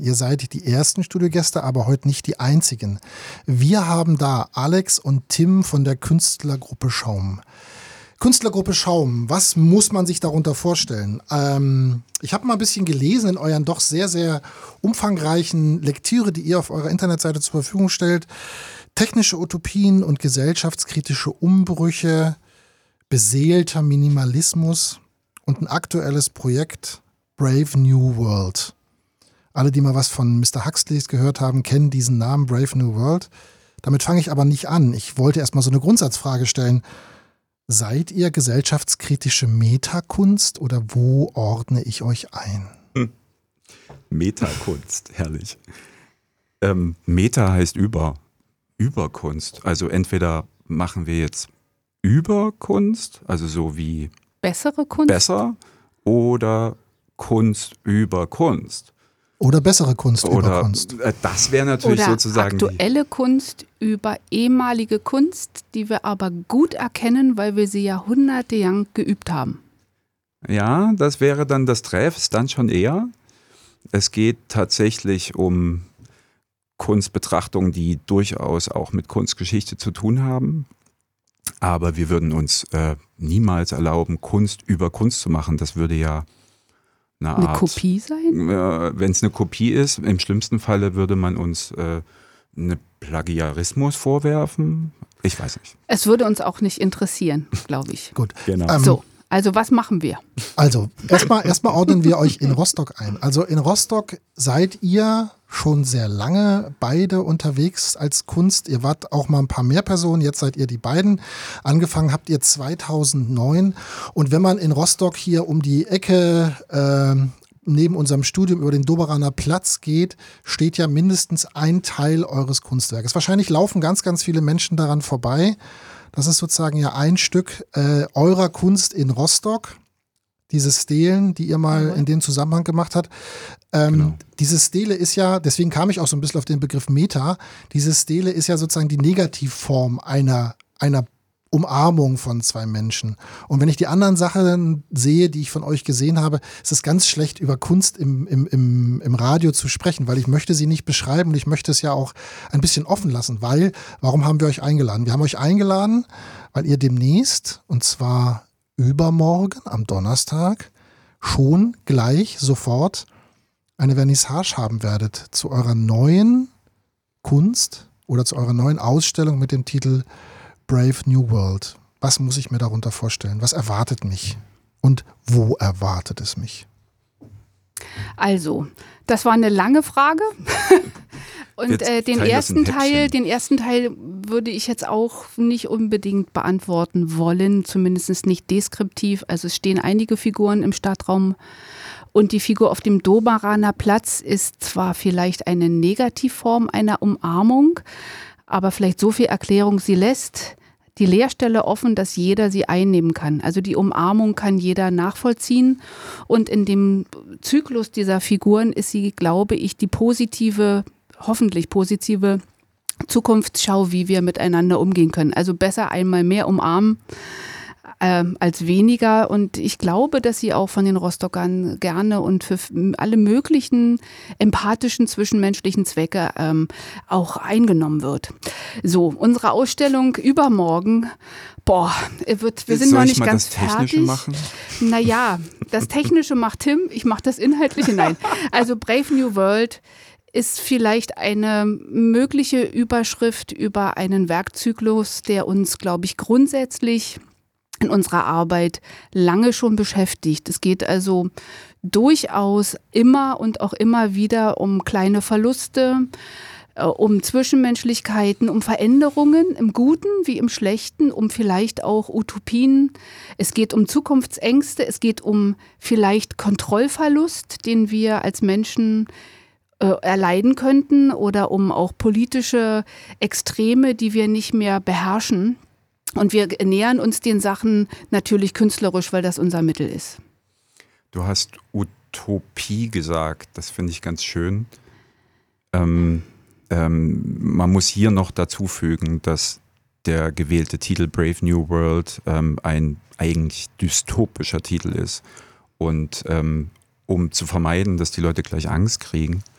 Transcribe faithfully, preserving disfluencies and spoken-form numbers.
Ihr seid die ersten Studiogäste, aber heute nicht die einzigen. Wir haben da Alex und Tim von der Künstlergruppe Schaum. Künstlergruppe Schaum, was muss man sich darunter vorstellen? Ähm, ich habe mal ein bisschen gelesen in euren doch sehr, sehr umfangreichen Lektüre, die ihr auf eurer Internetseite zur Verfügung stellt. Technische Utopien und gesellschaftskritische Umbrüche, beseelter Minimalismus und ein aktuelles Projekt Brave New World. Alle, die mal was von Mister Huxley gehört haben, kennen diesen Namen Brave New World. Damit fange ich aber nicht an. Ich wollte erstmal so eine Grundsatzfrage stellen. Seid ihr gesellschaftskritische Metakunst oder wo ordne ich euch ein? Hm. Metakunst, herrlich. Ähm, Meta heißt über. Überkunst. Also entweder machen wir jetzt Überkunst, also so wie bessere Kunst, besser, oder Kunst über Kunst. Oder bessere Kunst oder, über Kunst. Äh, das wäre natürlich oder sozusagen aktuelle die Kunst über ehemalige Kunst, die wir aber gut erkennen, weil wir sie jahrhundertelang geübt haben. Ja, das wäre dann das Treffs, dann schon eher. Es geht tatsächlich um Kunstbetrachtungen, die durchaus auch mit Kunstgeschichte zu tun haben. Aber wir würden uns äh, niemals erlauben, Kunst über Kunst zu machen. Das würde ja eine, eine Art, Kopie sein? Äh, wenn es eine Kopie ist, im schlimmsten Falle würde man uns äh, eine Plagiarismus vorwerfen. Ich weiß nicht. Es würde uns auch nicht interessieren, glaube ich. Gut. Genau. Ähm, so, also was machen wir? Also, erstmal erstmal ordnen wir euch in Rostock ein. Also in Rostock seid ihr schon sehr lange beide unterwegs als Kunst. Ihr wart auch mal ein paar mehr Personen, jetzt seid ihr die beiden. Angefangen habt ihr zweitausendneun. Und wenn man in Rostock hier um die Ecke äh, neben unserem Studium über den Doberaner Platz geht, steht ja mindestens ein Teil eures Kunstwerkes. Wahrscheinlich laufen ganz, ganz viele Menschen daran vorbei. Das ist sozusagen ja ein Stück äh, eurer Kunst in Rostock. Diese Stelen, die ihr mal in dem Zusammenhang gemacht habt. Ähm, genau. Diese Stele ist ja, deswegen kam ich auch so ein bisschen auf den Begriff Meta, diese Stele ist ja sozusagen die Negativform einer, einer Umarmung von zwei Menschen. Und wenn ich die anderen Sachen sehe, die ich von euch gesehen habe, ist es ganz schlecht, über Kunst im, im, im, im Radio zu sprechen, weil ich möchte sie nicht beschreiben und ich möchte es ja auch ein bisschen offen lassen, weil, warum haben wir euch eingeladen? Wir haben euch eingeladen, weil ihr demnächst, und zwar übermorgen am Donnerstag, schon gleich sofort eine Vernissage haben werdet zu eurer neuen Kunst oder zu eurer neuen Ausstellung mit dem Titel Brave New World. Was muss ich mir darunter vorstellen? Was erwartet mich? Und wo erwartet es mich? Also, das war eine lange Frage. Und äh, den ersten Teil, den ersten Teil würde ich jetzt auch nicht unbedingt beantworten wollen, zumindest nicht deskriptiv. Also es stehen einige Figuren im Stadtraum und die Figur auf dem Doberaner Platz ist zwar vielleicht eine Negativform einer Umarmung, aber vielleicht so viel Erklärung, sie lässt die Leerstelle offen, dass jeder sie einnehmen kann. Also die Umarmung kann jeder nachvollziehen und in dem Zyklus dieser Figuren ist sie, glaube ich, die positive, hoffentlich positive Zukunftsschau, wie wir miteinander umgehen können. Also besser einmal mehr umarmen äh, als weniger. Und ich glaube, dass sie auch von den Rostockern gerne und für alle möglichen empathischen zwischenmenschlichen Zwecke ähm, auch eingenommen wird. So, unsere Ausstellung übermorgen, boah, wird, wir sind Soll noch ich nicht mal ganz das Technische fertig. Machen? Naja, das Technische macht Tim, ich mache das Inhaltliche. Nein, also Brave New World ist vielleicht eine mögliche Überschrift über einen Werkzyklus, der uns, glaube ich, grundsätzlich in unserer Arbeit lange schon beschäftigt. Es geht also durchaus immer und auch immer wieder um kleine Verluste, um Zwischenmenschlichkeiten, um Veränderungen im Guten wie im Schlechten, um vielleicht auch Utopien. Es geht um Zukunftsängste, es geht um vielleicht Kontrollverlust, den wir als Menschen erleiden könnten oder um auch politische Extreme, die wir nicht mehr beherrschen. Und wir nähern uns den Sachen natürlich künstlerisch, weil das unser Mittel ist. Du hast Utopie gesagt, das finde ich ganz schön. Ähm, ähm, man muss hier noch dazu fügen, dass der gewählte Titel Brave New World ähm, ein eigentlich dystopischer Titel ist. Und ähm, um zu vermeiden, dass die Leute gleich Angst kriegen,